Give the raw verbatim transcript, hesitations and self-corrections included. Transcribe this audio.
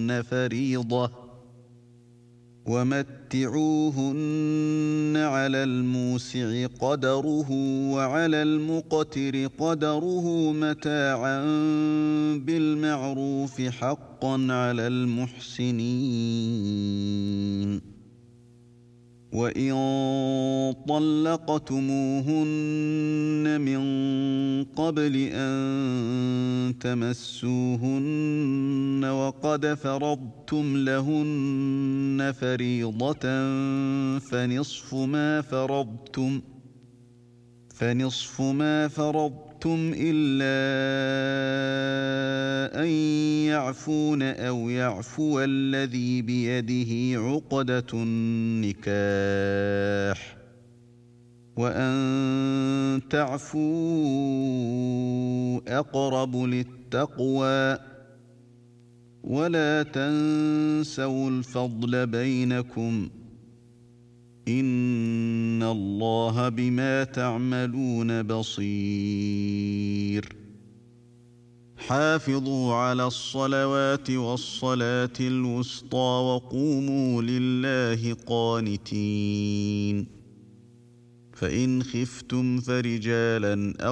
فَرِيضَةً فريضة ومتعوهن على الموسع قدره وعلى المقتر قدره متاعا بالمعروف حقا على المحسنين. وإن طلقتموهن من قبل أن تمسوهن وقد فرضتم لهن فريضة فنصف ما فرضتم فنصف ما فرضتم إلا أن يعفون أو يعفو الذي بيده عقدة النكاح وأن تعفوا أقرب للتقوى ولا تنسوا الفضل بينكم إن الله بما تعملون بصير. حافظوا على الصلوات والصلاة الوسطى وقوموا لله قانتين. فإن خفتم فرجالا